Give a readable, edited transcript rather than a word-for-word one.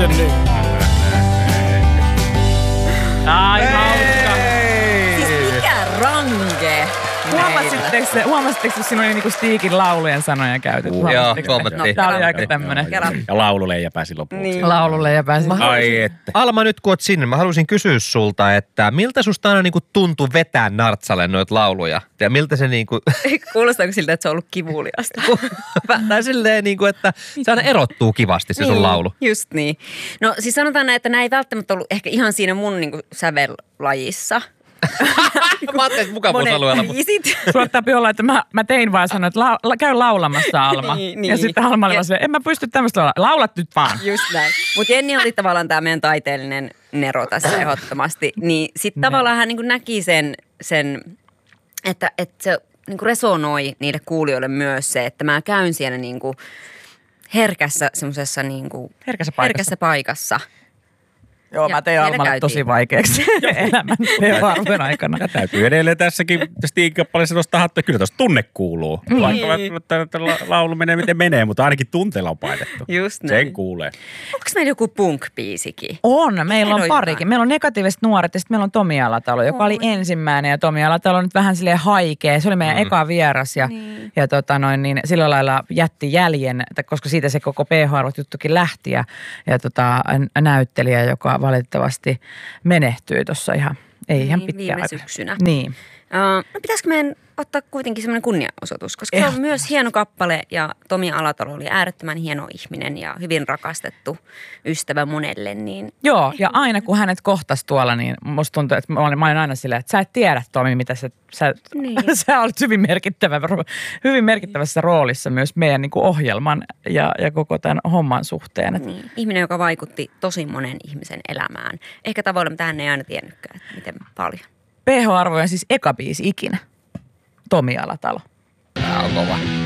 se niin. Ai hauska. Siis mikä range. Huomasitteko, että siinä oli niinku Stiikin laulujen sanoja käytetty? Joo, kommentti. Tämä oli aika tämmönen. Ja laululeija pääsi lopuksi. Niin. Laululle ja pääsi. Ai että. Alma, nyt kun oot sinne, mä haluaisin kysyä sulta, että miltä susta aina niinku tuntui vetää nartsalle noita lauluja? Ja miltä se niinku... Kuulostaako siltä, että se on ollut kivuliasta? Tai silleen niinku, että se aina erottuu kivasti se sun laulu. Just niin. No siis sanotaan näin, että nämä ei välttämättä ollut ehkä ihan siinä mun niinku sävellajissa. Mä ajattelin, että mukavuusalueella. Monet biisit. Suottapi olla, että mä tein vaan sanoa, että käy laulamassa Alma. Niin. Ja sitten Alma oli vaan se, en mä pysty tämmöistä laulat nyt vaan. Just näin. Mutta Jenni oli tavallaan tämä meidän taiteellinen nero tässä ehdottomasti. Niin sitten tavallaan hän niinku näki sen että se niinku resonoi niille kuulijoille myös se, että mä käyn siellä niinku herkässä semmoisessa niinku herkässä paikassa. Joo, mä tein Almalle tosi vaikeaksi elämän arvojen aikana. Ja täytyy edelleen tässäkin Stig-kappaleessa nostaa hattua. Kyllä tuossa tunne kuuluu. Vaikka laulu menee miten menee, mutta ainakin tunteella on painettu. Just näin. Sen kuulee. Onko meillä joku punk-biisikin? On, meillä on Kerro parikin. jotain. Meillä on Negatiiviset nuoret ja sitten meillä on Tomi Alatalo, joka oli ensimmäinen. Ja Tomi Alatalo on nyt vähän silleen haikea. Se oli meidän eka vieras ja niin sillä lailla jätti jäljen, koska siitä se koko PH-arvot-juttukin lähti. Ja näyttelijä, joka valitettavasti menehtyi tuossa ei ihan pitkään viime aikaa. syksynä. Niin. No pitäisikö meidän ottaa kuitenkin semmoinen kunnianosoitus, koska se on myös hieno kappale ja Tomi Alatalo oli äärettömän hieno ihminen ja hyvin rakastettu ystävä monelle. Niin Joo, ja aina kun hänet kohtasi tuolla, niin musta tuntuu, että mä olin aina silleen, että sä et tiedä, Tomi, mitä sä olet hyvin merkittävässä roolissa myös meidän niin kuin ohjelman ja koko tämän homman suhteen. Niin. Ihminen, joka vaikutti tosi monen ihmisen elämään. Ehkä tavoilla, mitä hän ei aina tiennytkään, että miten paljon. PH-arvojen siis eka biisi ikinä. Tomi Alatalo. Tää on kova.